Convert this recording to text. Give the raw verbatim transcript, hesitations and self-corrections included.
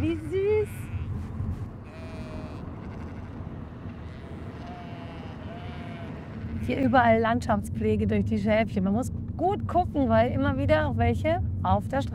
wie süß. Hier überall Landschaftspflege durch die Schäfchen. Man muss gut gucken, weil immer wieder auch welche auf der Straße